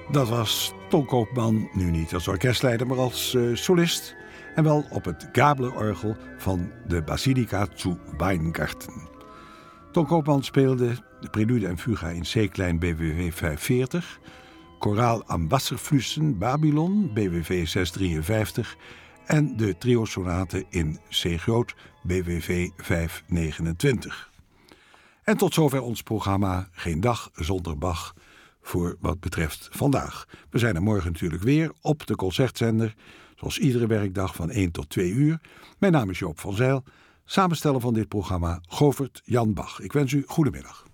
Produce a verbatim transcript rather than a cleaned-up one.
Dat was Ton Koopman, nu niet als orkestleider, maar als uh, solist. En wel op het Gabler-orgel van de Basilica zu Weingarten. Ton Koopman speelde de prelude en fuga in C-klein B W V vijfhonderdveertig... Koraal am Wasserflüssen Babylon B W V zeshonderddrieënvijftig... en de trio-sonate in C-groot B W V vijfhonderdnegenentwintig. En tot zover ons programma Geen dag zonder Bach voor wat betreft vandaag. We zijn er morgen natuurlijk weer op de Concertzender, zoals iedere werkdag van één tot twee uur. Mijn naam is Joop van Zijl, samensteller van dit programma Govert Jan Bach. Ik wens u goedemiddag.